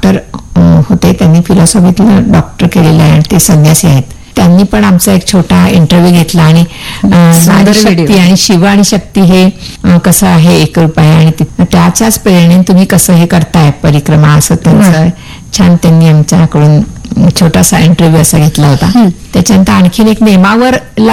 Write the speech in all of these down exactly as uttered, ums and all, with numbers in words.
Doctor होते, त्यांनी फिलॉसॉफीतलं doctor केलेलं आहे आणि ते संन्यासी आहेत. त्यांनी पण आमचा एक छोटा इंटरव्ह्यू घेतला आणि नारी शक्ती आणि शिव आणि शक्ती हे कसं आहे एक रूप आहे आणि त्याच्याच प्रेरणेने तुम्ही कसं हे करताय परिक्रमा, असं त्यांचं छान त्यांनी आमच्याकडून छोटासा इंटरव्ह्यू असा घेतला होता. त्याच्यानंतर आणखीन एक नेमावर ला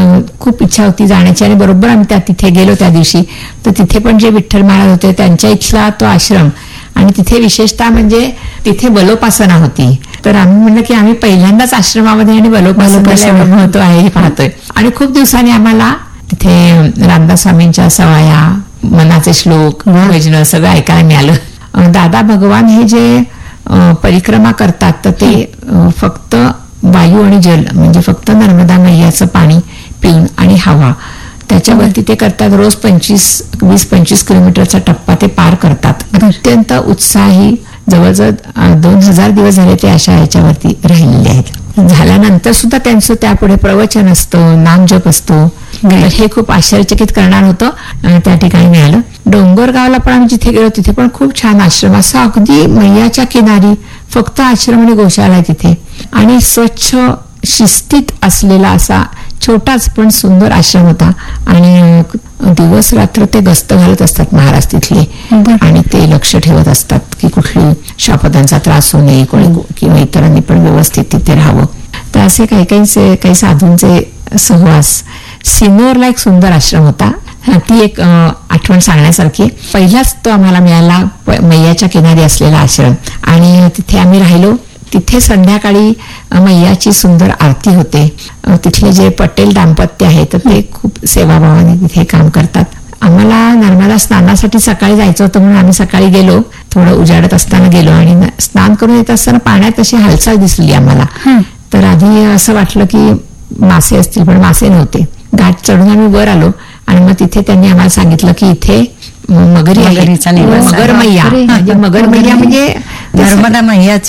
खूप इच्छा होती जाण्याची आणि बरोबर आम्ही त्या तिथे गेलो त्या दिवशी. तर तिथे पण जे विठ्ठल महाराज होते त्यांच्या इथला तो आश्रम आणि तिथे विशेषतः म्हणजे तिथे बलोपासना होती. तर आम्ही म्हणलं की आम्ही पहिल्यांदाच आश्रमामध्ये आणि बलोपासनेला महत्व आहे हे पाहतोय. आणि खूप दिवसांनी आम्हाला तिथे रामदास स्वामींच्या सवाया, मनाचे श्लोक, भजन सगळं ऐकायला मिळालं. दादा भगवान हे जे परिक्रमा करतात तर ते फक्त वायू आणि जल म्हणजे फक्त नर्मदा मैयाचं पाणी पिऊन आणि हवा त्याच्यावरती ते करतात. रोज पंचवीस वीस पंचवीस किलोमीटरचा टप्पा ते पार करतात. अत्यंत उत्साही, जवळजवळ दोन हजार दिवस झाले ते अशा याच्यावरती राहिलेले आहेत. झाल्यानंतर सुद्धा त्यांचं त्यापुढे प्रवचन असतं, नामजप असतो. हे खूप आश्चर्यचकित करणार होतं त्या ठिकाणी मिळालं. डोंगरगावला पण आम्ही जिथे गेलो तिथे पण खूप छान आश्रम, असा अगदी मैयाच्या किनारी फक्त आश्रम आणि गोशाळा आहे तिथे आणि स्वच्छ शिस्तीत असलेला असा छोटाच पण सुंदर आश्रम होता. आणि दिवस रात्र ते गस्त घालत असतात महाराज तिथले आणि ते लक्ष ठेवत असतात की कुठली श्वापदांचा त्रास होऊ नये कोणी किंवा इतरांनी पण व्यवस्थित तिथे राहावं. तर असे काही काही काही साधूंचे सहवास. सिनोरला एक सुंदर आश्रम होता, ती एक आठवण सांगण्यासारखी. पहिलाच तो आम्हाला मिळाला मैयाच्या किनारी असलेला आश्रम आणि तिथे आम्ही राहिलो. तिथे संध्याकाळी मैयाची सुंदर आरती होते. तिथले जे पटेल दाम्पत्य आहे तर ते खूप सेवाभावाने तिथे काम करतात. आम्हाला नर्मदा स्नानासाठी सकाळी जायचं होतं म्हणून आम्ही सकाळी गेलो, थोडं उजाडत असताना गेलो आणि स्नान करून येत असताना पाण्यात अशी हालचाल दिसली आम्हाला. तर आधी असं वाटलं की मासे असतील पण मासे नव्हते. घाट चढून आम्ही वर आलो आणि मग तिथे त्यांनी आम्हाला सांगितलं की इथे मगरी आहे, मगर मैया म्हणजे मगर मैया म्हणजे नर्मदा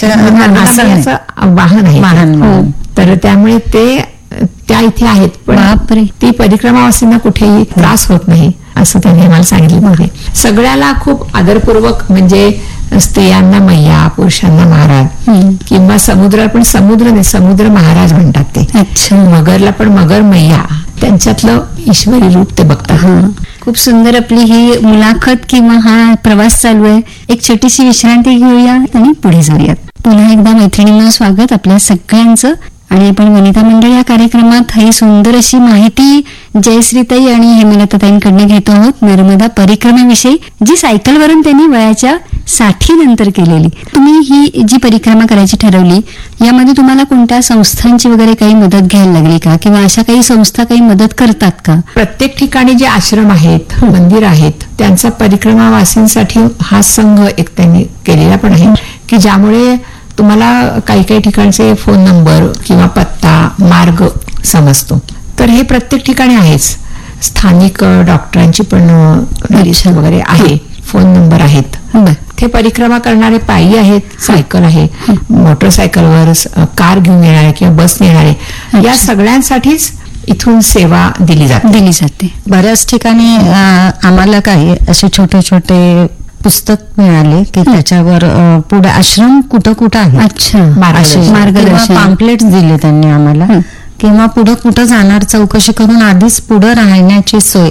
मैयाचं वाहन आहे. तर त्यामुळे ते त्या इथे आहेत पण ती परिक्रमावासींना कुठेही त्रास होत नाही असं त्यांनी आम्हाला सांगितलं. सगळ्याला खूप आदरपूर्वक म्हणजे स्त्रियांना मैया, पुरुषांना महाराज किंवा समुद्र पण समुद्र नाही समुद्र महाराज म्हणतात ते. अच्छा. मगरला पण मगर मैया, त्यांच्यातलं ईश्वरी रूप ते बघतात. खूप सुंदर आपली ही मुलाखत किंवा हा प्रवास चालू आहे. एक छोटीशी विश्रांती घेऊया आणि पुढे जाऊयात. पुन्हा एकदा मैत्रिणींना स्वागत आपल्या सगळ्यांचं. आणि आपण वनिता मंडळ या कार्यक्रमात ही सुंदर अशी माहिती जयश्रीताई आणि हेमलताताईंकडनं घेतो आहोत नर्मदा परिक्रमेविषयी, जी सायकलवरून त्यांनी वयाच्या साठी नंतर केलेली. तुम्ही ही जी परिक्रमा करायची ठरवली यामध्ये तुम्हाला कोणत्या संस्थांची वगैरे काही मदत घ्यायला लागली का किंवा अशा काही संस्था काही मदत करतात का? प्रत्येक ठिकाणी जे आश्रम आहेत, मंदिर आहेत, त्यांचा परिक्रमावासींसाठी हा संघ एक त्यांनी केलेला पण आहे की ज्यामुळे तुम्हाला काही काही ठिकाणचे फोन नंबर किंवा पत्ता, मार्ग समजतो. तर हे प्रत्येक ठिकाणी आहेच. स्थानिक डॉक्टरांची पण रिक्षा वगैरे आहे, फोन नंबर आहेत. ते परिक्रमा करणारे पायी आहेत, सायकल आहे, मोटरसायकलवर कार घेऊन येणारे किंवा बस येणारे, या सगळ्यांसाठीच इथून सेवा दिली जाते दिली जाते बऱ्याच ठिकाणी आम्हाला काही असे छोटे छोटे पुस्तक मिळाले की त्याच्यावर पुढे आश्रम कुठं कुठं आहे, अच्छा मार्गदर्शन पॅम्पलेट्स दिले त्यांनी आम्हाला, किंवा पुढं कुठं जाणार चौकशी करून आधीच पुढं राहण्याची सोय.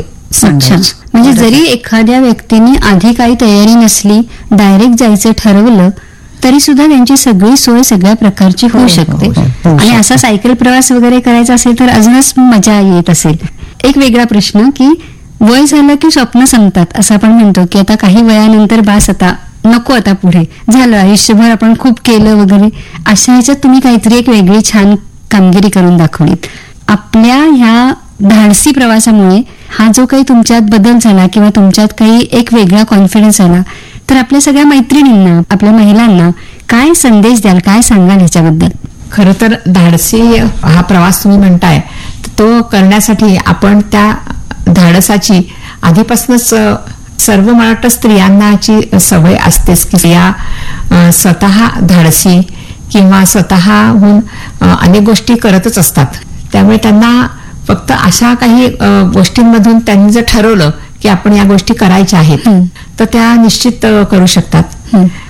म्हणजे जरी एखाद्या व्यक्तीने आधी काही तयारी नसली, डायरेक्ट जायचं ठरवलं तरी सुद्धा त्यांची सगळी सोय सगळ्या प्रकारची होऊ शकते. आणि असा सायकल प्रवास वगैरे करायचा असेल तर अजूनच मजा येत असेल. एक वेगळा प्रश्न की वय झालं की स्वप्न संपतात असं आपण म्हणतो की आता काही वयानंतर बास, आता नको, आता पुढे झालं, आयुष्यभर आपण खूप केलं वगैरे, अशा ह्याच्यात तुम्ही काहीतरी एक वेगळी छान कामगिरी करून दाखवलीत. आपल्या ह्या धाडसी प्रवासामुळे हा जो काही तुमच्यात बदल झाला किंवा तुमच्यात काही एक वेगळा कॉन्फिडन्स आला, तर आपल्या सगळ्या मैत्रिणींना, आपल्या महिलांना काय संदेश द्याल, काय सांगाल ह्याच्याबद्दल? खरं तर धाडसी हा प्रवास तुम्ही म्हणताय तो करण्यासाठी आपण त्या धाडसाची आधीपासूनच सर्व मला वाटतं स्त्रियांनाची सवय असतेच की स्त्रिया स्वतः धाडसी किंवा स्वतःहून अनेक गोष्टी करतच असतात. त्यामुळे त्यांना फक्त अशा काही गोष्टींमधून त्यांनी जर ठरवलं की आपण या गोष्टी करायच्या आहेत तर त्या निश्चित करू शकतात.